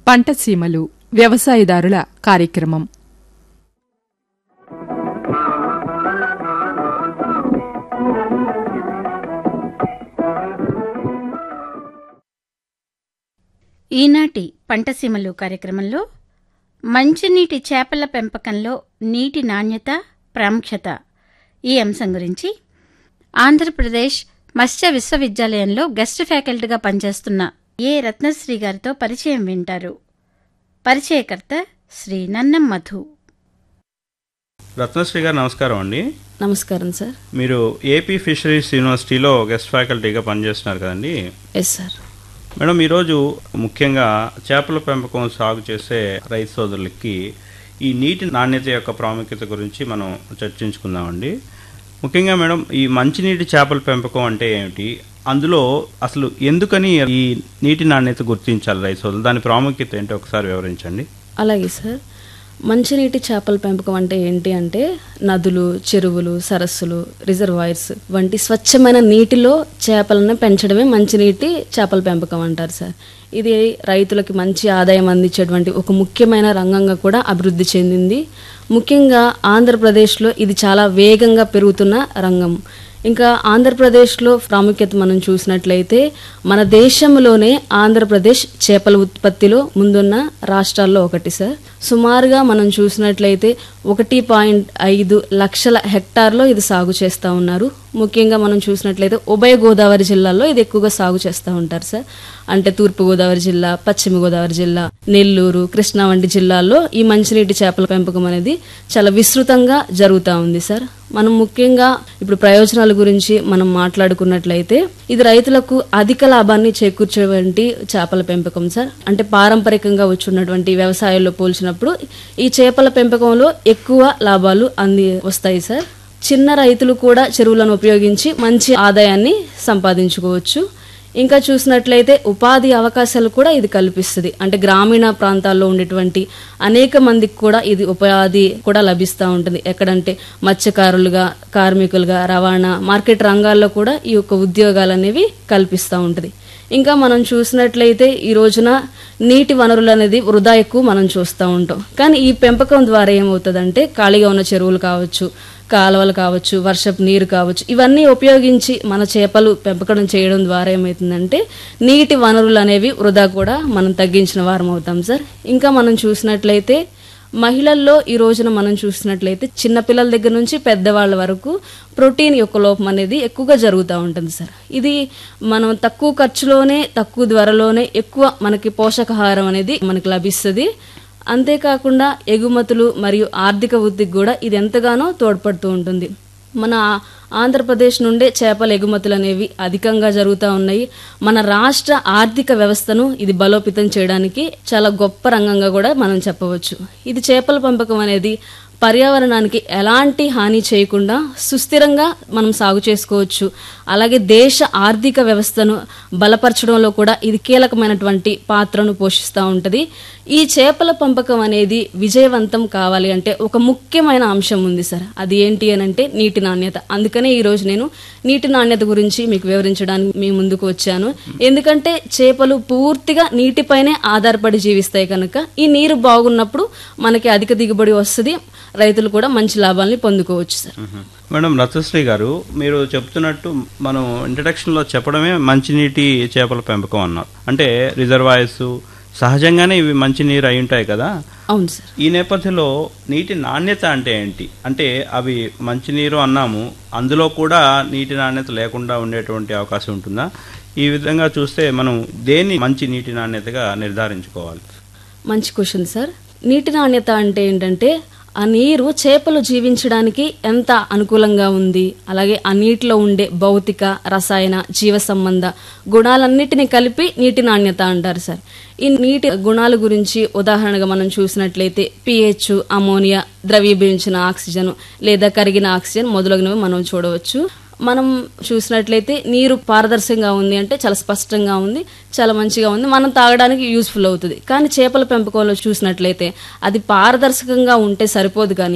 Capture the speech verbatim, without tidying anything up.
పంటసీమలు వ్యవసాయదారుల కార్యక్రమం. ఈనాటి పంటసీమలు కార్యక్రమంలో మంచినీటి చేపల పెంపకంలో నీటి నాణ్యత, ప్రాముఖ్యత ఈ అంశం గురించి ఆంధ్రప్రదేశ్ మత్స్య విశ్వవిద్యాలయంలో గెస్ట్ ఫ్యాకల్టీగా పనిచేస్తున్న ఏ రత్నశ్రీ గారితో పరిచయం వింటారు. పరిచయకర్త శ్రీ నన్నం మధు. రత్నశ్రీ గారు నమస్కారం అండి. నమస్కారం సార్. మీరు ఏపీ ఫిషరీస్ యూనివర్సిటీలో గెస్ట్ ఫ్యాకల్టీగా పనిచేస్తున్నారు కదండి. Yes sir. మేడం, ఈరోజు ముఖ్యంగా చేపల పెంపకం సాగు చేసే రైతు సోదరులకి ఈ నీటి నాణ్యత యొక్క ప్రాముఖ్యత గురించి మనం చర్చించుకుందామండి. ముఖ్యంగా మేడం, ఈ మంచినీటి చేపల పెంపకం అంటే ఏమిటి, అందులో అసలు ఎందుకని ఈ నీటి నాణ్యత గుర్తించాలి రైతు సోదరులు, దాని ప్రాముఖ్యత ఏంటో ఒకసారి వివరించండి. అలాగే సార్. మంచినీటి చేపల పెంపకం అంటే ఏంటి అంటే నదులు, చెరువులు, సరస్సులు, రిజర్వాయర్స్ వంటి స్వచ్ఛమైన నీటిలో చేపలను పెంచడమే మంచినీటి చేపల పెంపకం అంటారు సార్. ఇది రైతులకి మంచి ఆదాయం అందించేటువంటి ఒక ముఖ్యమైన రంగంగా కూడా అభివృద్ధి చెందింది. ముఖ్యంగా ఆంధ్రప్రదేశ్లో ఇది చాలా వేగంగా పెరుగుతున్న రంగం. ఇంకా ఆంధ్రప్రదేశ్లో ప్రాముఖ్యత మనం చూసినట్లయితే మన దేశంలోనే ఆంధ్రప్రదేశ్ చేపల ఉత్పత్తిలో ముందున్న రాష్ట్రాల్లో ఒకటి సార్. సుమారుగా మనం చూసినట్లయితే ఒకటి పాయింట్ ఐదు లక్షల హెక్టార్లో ఇది సాగు చేస్తూ ఉన్నారు. ముఖ్యంగా మనం చూసినట్లయితే ఉభయ గోదావరి జిల్లాల్లో ఇది ఎక్కువగా సాగు చేస్తూ ఉంటారు సార్. అంటే తూర్పు గోదావరి జిల్లా, పశ్చిమ గోదావరి జిల్లా, నెల్లూరు, కృష్ణా వంటి జిల్లాల్లో ఈ మంచినీటి చేపల పెంపకం అనేది చాలా విస్తృతంగా జరుగుతూ ఉంది సార్. మనం ముఖ్యంగా ఇప్పుడు ప్రయోజనాల గురించి మనం మాట్లాడుకున్నట్లయితే ఇది రైతులకు అధిక లాభాన్ని చేకూర్చేటువంటి చేపల పెంపకం సార్. అంటే పారంపరికంగా వచ్చున్నటువంటి వ్యవసాయంలో పోల్చినప్పుడు ఈ చేపల పెంపకంలో ఎక్కువ లాభాలు అంది వస్తాయి సార్. చిన్న రైతులు కూడా చెరువులను ఉపయోగించి మంచి ఆదాయాన్ని సంపాదించుకోవచ్చు. ఇంకా చూసినట్లయితే ఉపాధి అవకాశాలు కూడా ఇది కల్పిస్తుంది. అంటే గ్రామీణ ప్రాంతాల్లో ఉండేటువంటి అనేక మందికి కూడా ఇది ఉపాధి కూడా లభిస్తూ ఉంటుంది. ఎక్కడంటే మత్స్యకారులుగా, కార్మికులుగా, రవాణా, మార్కెట్ రంగాల్లో కూడా ఈ యొక్క ఉద్యోగాలు అనేవి కల్పిస్తూ ఉంటుంది. ఇంకా మనం చూసినట్లయితే ఈ రోజున నీటి వనరులు అనేది వృధా ఎక్కువ మనం చూస్తూ ఉంటాం. కానీ ఈ పెంపకం ద్వారా ఏమవుతుందంటే ఖాళీగా ఉన్న చెరువులు కావచ్చు, కాలువలు కావచ్చు, వర్షపు నీరు కావచ్చు, ఇవన్నీ ఉపయోగించి మన చేపలు పెంపకం చేయడం ద్వారా ఏమవుతుందంటే నీటి వనరులు అనేవి వృధా కూడా మనం తగ్గించిన వారం అవుతాం సార్. ఇంకా మనం చూసినట్లయితే మహిళల్లో ఈ రోజున మనం చూసినట్లయితే చిన్నపిల్లల దగ్గర నుంచి పెద్దవాళ్ళ వరకు ప్రోటీన్ యొక్క లోపం అనేది ఎక్కువగా జరుగుతూ ఉంటుంది సార్. ఇది మనం తక్కువ ఖర్చులోనే, తక్కువ ధరలోనే ఎక్కువ మనకి పోషకాహారం అనేది మనకి లభిస్తుంది. అంతేకాకుండా ఎగుమతులు మరియు ఆర్థిక వృద్ధికి కూడా ఇది ఎంతగానో తోడ్పడుతూ ఉంటుంది. మన ఆంధ్రప్రదేశ్ నుండే చేపల ఎగుమతులు అనేవి అధికంగా జరుగుతూ ఉన్నాయి. మన రాష్ట్ర ఆర్థిక వ్యవస్థను ఇది బలోపేతం చేయడానికి చాలా గొప్ప రంగంగా కూడా మనం చెప్పవచ్చు. ఇది చేపల పెంపకం అనేది పర్యావరణానికి ఎలాంటి హాని చేయకుండా సుస్థిరంగా మనం సాగు చేసుకోవచ్చు. అలాగే దేశ ఆర్థిక వ్యవస్థను బలపరచడంలో కూడా ఇది కీలకమైనటువంటి పాత్రను పోషిస్తూ ఉంటుంది. ఈ చేపల పెంపకం అనేది విజయవంతం కావాలి అంటే ఒక ముఖ్యమైన అంశం ఉంది సార్. అది ఏంటి అని అంటే నీటి నాణ్యత. అందుకనే ఈరోజు నేను నీటి నాణ్యత గురించి మీకు వివరించడానికి మీ ముందుకు వచ్చాను. ఎందుకంటే చేపలు పూర్తిగా నీటిపైనే ఆధారపడి జీవిస్తాయి కనుక ఈ నీరు బాగున్నప్పుడు మనకి అధిక దిగుబడి వస్తుంది, రైతులు కూడా మంచి లాభాలని పొందుకోవచ్చు సార్. మేడం రత్నశ్రీ గారు, మీరు చెప్తున్నట్టు మనం ఇంట్రడక్షన్లో చెప్పడమే మంచినీటి చేపల పెంపకం అన్నారు. అంటే రిజర్వాయర్స్ సహజంగానే ఇవి మంచి నీరు అయి ఉంటాయి కదా. అవును సార్. ఈ నేపథ్యంలో నీటి నాణ్యత అంటే ఏంటి? అంటే అవి మంచినీరు అన్నాము, అందులో కూడా నీటి నాణ్యత లేకుండా ఉండేటువంటి అవకాశం ఉంటుందా? ఈ విధంగా చూస్తే మనం దేన్ని మంచి నీటి నాణ్యతగా నిర్ధారించుకోవాలి? మంచి క్వశ్చన్ సార్. నీటి నాణ్యత అంటే ఏంటంటే ఆ నీరు చేపలు జీవించడానికి ఎంత అనుకూలంగా ఉంది, అలాగే ఆ నీటిలో ఉండే భౌతిక, రసాయన, జీవ సంబంధ గుణాలన్నిటిని కలిపి నీటి నాణ్యత అంటారు సార్. ఈ నీటి గుణాల గురించి ఉదాహరణగా మనం చూసినట్లయితే పిహెచ్, అమోనియా, ద్రవీభవించిన ఆక్సిజన్ లేదా కరిగిన ఆక్సిజన్ మొదలగునవి మనం చూడవచ్చు. మనం చూసినట్లయితే నీరు పారదర్శకంగా ఉంది అంటే చాలా స్పష్టంగా ఉంది, చాలా మంచిగా ఉంది, మనం తాగడానికి యూస్ఫుల్ అవుతుంది. కానీ చేపల పెంపకంలో చూసినట్లయితే అది పారదర్శకంగా ఉంటే సరిపోదు, కానీ